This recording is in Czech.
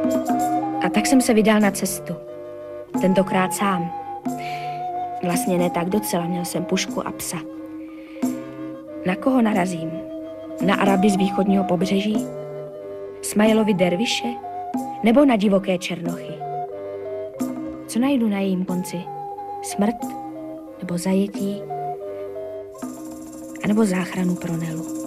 A tak jsem se vydal na cestu. Tentokrát sám. Vlastně ne tak docela, měl jsem pušku a psa. Na koho narazím? Na Araby z východního pobřeží? Smailovi derviše? Nebo na divoké černochy? Co najdu na jejím konci? Smrt? Nebo zajetí? A nebo záchranu pro Nelu?